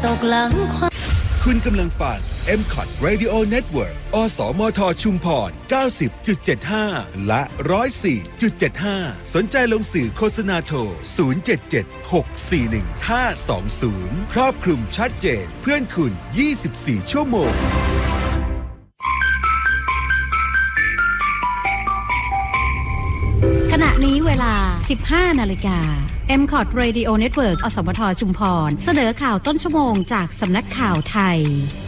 ตกหลังคุณกำลังฟัง MCOT Radio Network อสมทชุมพร 90.75 และ 104.75 สนใจลงสื่อโฆษณาโทร 077-641-520 ครอบคลุมชัดเจนเพื่อนคุณ 24 ชั่วโมงขณะนี้เวลา 15 นาฬิกา MCOT Radio Network อสมทชุมพรเสนอข่าวต้นชั่วโมงจากสำนักข่าวไทย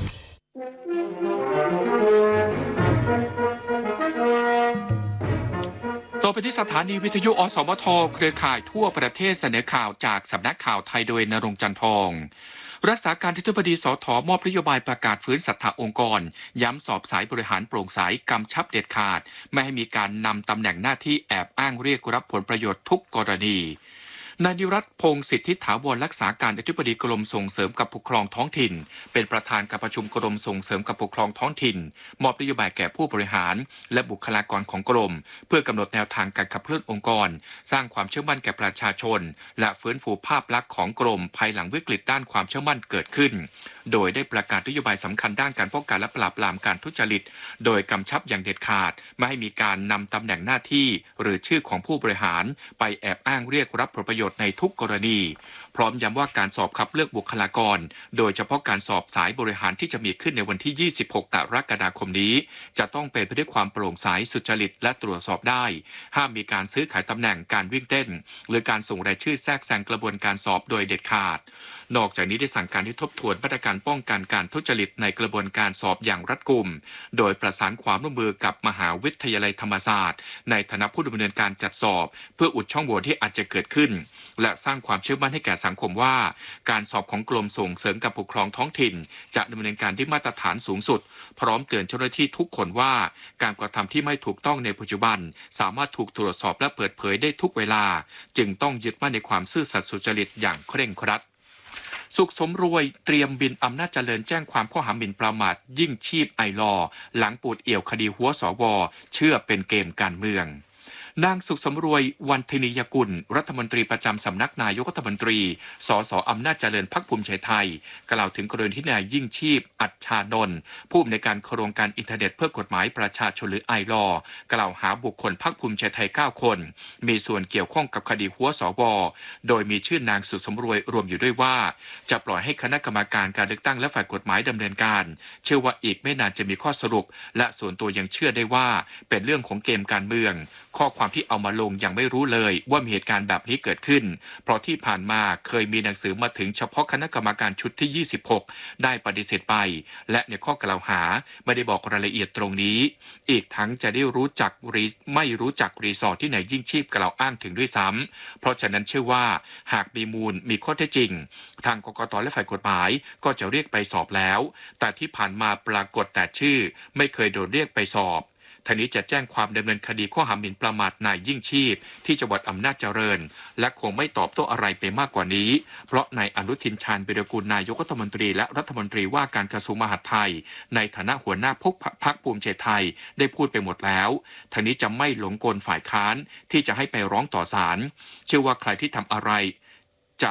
ต่อไปที่สถานีวิทยุอสมทเครือข่ายทั่วประเทศเสนอข่าวจากสำนักข่าวไทยโดยณรงค์จันทอง รักษาการอธิบดีสทมอบนโยบายประกาศฟื้นศรัทธาองค์กรย้ำสอบสายบริหารโปร่งใสกำชับเด็ดขาดไม่ให้มีการนำตำแหน่งหน้าที่แอบอ้างเรียกรับผลประโยชน์ทุกกรณีนายนิรัตน์พงษ์สิทธิถาวรรักษาการอธิบดีกรมส่งเสริมการปกครองท้องถิ่นเป็นประธานการประชุมกรมส่งเสริมการปกครองท้องถิ่นมอบนโยบายแก่ผู้บริหารและบุคลากรของกรมเพื่อกำหนดแนวทางการขับเคลื่อนองค์กรสร้างความเชื่อมั่นแก่ประชาชนและฟื้นฟูภาพลักษณ์ของกรมภายหลังวิกฤตด้านความเชื่อมั่นเกิดขึ้นโดยได้ประกาศนโยบายสำคัญด้านการป้องกันและปราบปรามการทุจริตโดยกำชับอย่างเด็ดขาดไม่ให้มีการนำตำแหน่งหน้าที่หรือชื่อของผู้บริหารไปแอบอ้างเรียกรับผลประโยชน์ในทุกกรณีพร้อมย้ำว่าการสอบคัดเลือกบุคลากรโดยเฉพาะการสอบสายบริหารที่จะมีขึ้นในวันที่ 26 กรกฎาคมนี้จะต้องเป็นไปด้วยความโปร่งใสสุจริตและตรวจสอบได้ห้ามมีการซื้อขายตำแหน่งการวิ่งเต้นหรือการส่งรายชื่อแทรกแซงกระบวนการสอบโดยเด็ดขาดนอกจากนี้ได้สั่งการให้ทบทวนมาตรการป้องกันการทุจริตในกระบวนการสอบอย่างรัดกุมโดยประสานความร่วมมือกับมหาวิทยาลัยธรรมศาสตร์ในฐานะผู้ดำเนินการจัดสอบเพื่ออุดช่องโหว่ที่อาจจะเกิดขึ้นและสร้างความเชื่อมั่นให้แก่สังคมว่าการสอบของกรมส่งเสริมการปกครองท้องถิ่นจะดำเนินการด้วยมาตรฐานสูงสุดพร้อมเตือนเจ้าหน้าที่ทุกคนว่าการกระทำที่ไม่ถูกต้องในปัจจุบันสามารถถูกตรวจสอบและเปิดเผยได้ทุกเวลาจึงต้องยึดมั่นในความซื่อสัตย์สุจริตอย่างเคร่งครัดสุขสมรวยเตรียมบินอำนาจเจริญแจ้งความข้อหาหมิ่นประมาทยิ่งชีพไอลอหลังปูดเอี่ยวคดีหัวสวเชื่อเป็นเกมการเมืองนางสุขสำรวยวันธนิยกุลรัฐมนตรีประจำสำนักนายกรัฐมนตรีสสอำนาจเจริญพรรคภูมิใจไทยกล่าวถึงกรณีที่นายยิ่งชีพอัจฉานนท์ผู้อำนวยการโครงการอินเทอร์เน็ตเพื่อกฎหมายประชาชนหรือไอลอกล่าวหาบุคคลพรรคภูมิใจไทย9คนมีส่วนเกี่ยวข้องกับคดีหัวสวโดยมีชื่อนางสุขสำรวยรวมอยู่ด้วยว่าจะปล่อยให้คณะกรรมการการเลือกตั้งและฝ่ายกฎหมายดำเนินการเชื่อว่าอีกไม่นานจะมีข้อสรุปและส่วนตัวยังเชื่อได้ว่าเป็นเรื่องของเกมการเมืองข้อความที่เอามาลงยังไม่รู้เลยว่ามีเหตุการณ์แบบนี้เกิดขึ้นเพราะที่ผ่านมาเคยมีหนังสือมาถึงเฉพาะคณะกรรมการชุดที่ 26ได้ปฏิเสธไปและในข้อกล่าวหาไม่ได้บอกรายละเอียดตรงนี้อีกทั้งจะได้ไม่รู้จักรีสอร์ทที่นายยิ่งชีพกล่าวอ้างถึงด้วยซ้ำเพราะฉะนั้นเชื่อว่าหากมีมูลมีข้อเท็จจริงทางกกต.และฝ่ายกฎหมายก็จะเรียกไปสอบแล้วแต่ที่ผ่านมาปรากฏแต่ชื่อไม่เคยโดนเรียกไปสอบทางนี้จะแจ้งความดำเนินคดีข้อหาหมิ่นประมาทนายยิ่งชีพที่จังหวัดอำนาจเจริญและคงไม่ตอบโต้อะไรไปมากกว่านี้เพราะนายอนุทินชาญวิรากูลนายกรัฐมนตรีและรัฐมนตรีว่าการกระทรวงมหาดไทยในฐานะหัวหน้าพรรคภูมิใจไทยได้พูดไปหมดแล้วทางนี้จะไม่หลงกลฝ่ายค้านที่จะให้ไปร้องต่อศาลเชื่อว่าใครที่ทำอะไร